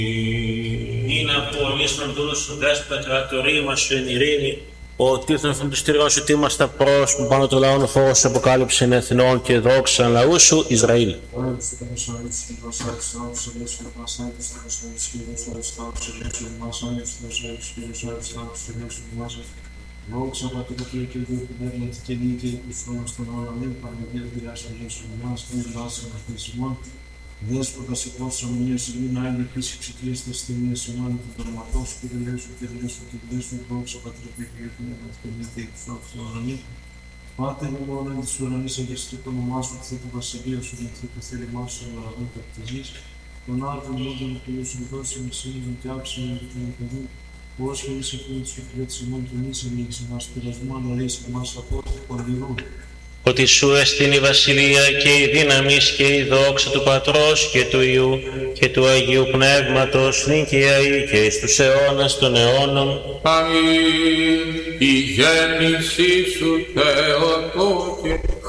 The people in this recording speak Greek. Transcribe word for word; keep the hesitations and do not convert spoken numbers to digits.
Είναι από λύσμαν δούλους δέσποτα το ρήμα σου εν ειρήνη. Ο τύχος του στήριον σου τι είμαστε πρόσωπο πάνω το λαό φως αποκάλυψη εθνών και δόξα λαού σου Ισραήλ. Δόξα Πατρί και Υιό και Πνεύματι και νίκη του χρόνου στον ουρανό, Παναγία Διάσου Ιησού μας, τον λάσσα να χρησιμών, Δέσποτα σε πόσα μνήμα συγγνώμη, άλλη φύση ψηκλίστα στη μία σημάνη του δραματός, και Δεέσου και Δεέσου και Δεέσου, δόξα Πατρί και Υιό και Πνεύματι και νίκη του χρόνου στον ουρανό. Πάτε λοιπόν εν της ουρανής αγιαστεί το όνομά σου, θε το βασιλείο σου, γιατί το θέλημά σου στον ουρανό τακτικής, τον άρθρο μόντων του Ιησού δώσει με σύνδον και άψιμο με την εκδοχή. Πώς και είσαι φίλος και φίλος ημών του νης ανοίξει μας πειρασμό ανορίσει μας από το παντηρούν. Ότι σου εστίν η βασιλεία και η δύναμις και η δόξα του Πατρός και του Υιού και του Αγίου Πνεύματος νίκαια ή και εις τους αιώνας των αιώνων. Αμήν. Η γέννησή σου Θεοτόκε,